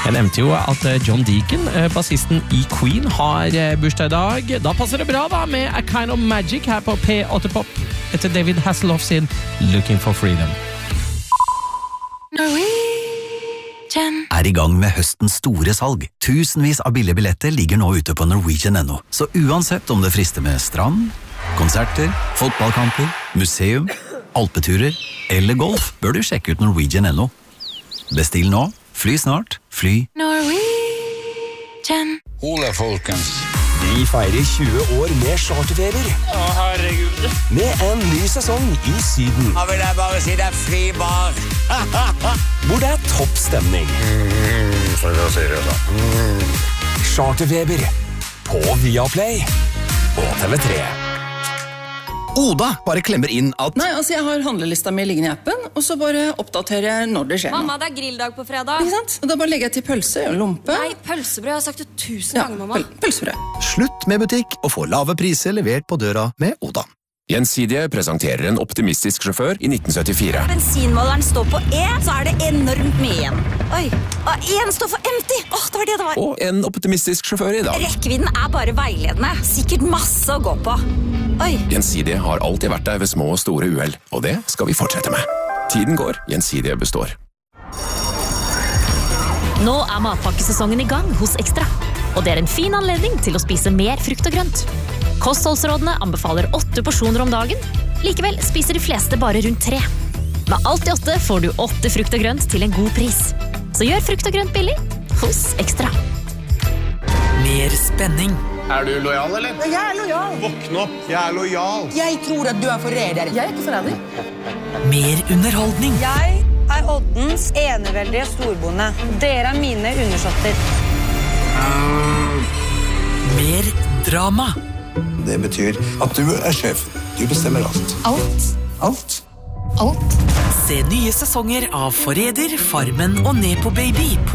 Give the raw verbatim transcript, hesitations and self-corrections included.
Jeg nevnte jo at John Deacon, bassisten i Queen, har bursdag i dag. Da passer det bra da med A Kind of Magic her på P åtte Pop etter David Hasselhoff sin Looking for Freedom. Norwegian er i gang med høstens store salg. Tusenvis av billige billetter ligger nå ute på Norwegian punkt no. Så uansett om det frister med strand, konserter, fotballkamper, museum, alpeturer eller golf, bør du sjekke ut Norwegian punkt no. Bestill nå, fly snart, fly Norwegian. Ole folkens. Vi feirer tjue år med charterfeber. Å, herregud. Med en ny sesong i Syden. Da vil jeg bare si det er fri bar. Hvor det er topp stemning. Mm, for å si det så. Mm. Charterfeber på Viaplay og T V tre. Oda bare klemmer inn at Nei, altså jeg har handlelista mi liggende i appen, og så bare oppdaterer jeg når det skjer noe. Mamma, det er grilldag på fredag. Ikke sant? Og da bare legger jeg til pølse og lompe. Nei, pølsebrød, jeg har sagt det tusen Ja, ganger, mamma. pøl pølsebrød. slutt med butikk og få lave priser levert på døra med Oda. Gjensidige presenterer en optimistisk sjåfør i nitten syttifire. Bensinmåleren står på E, så er det enormt mye igjen. Oi, og en står for empty. Åh, det var det det var. Og en optimistisk sjåfør i dag. Rekkevidden er bare veiledende. Sikkert masse å gå på. Oi. Gjensidige har alltid vært der ved små og store uhell, og det skal vi fortsette med. Tiden går, Gjensidige består. Nå er matpakkesesongen i gang hos Ekstra, og det er en fin anledning til å spise mer frukt og grønt. Kostholdsrådene anbefaler åtte porsjoner om dagen, likevel spiser de fleste bare rundt tre. Med alt i åtte får du åtte frukt og grønt til en god pris. Så gjør frukt og grønt billig hos Ekstra. Mer spenning. Er du lojal, eller? Jeg er lojal. Våkn opp, jeg er lojal. Jeg tror at du er forræder. Jeg er ikke forræder. Mer underholdning. Jeg er Oddens eneveldige storbonde. Dere er mine undersåtter. Mer drama. Det betyr at du er sjef. Du bestemmer alt. Alt. Alt. Alt. Se nye sesonger av Forræder, Farmen og Nepo Baby på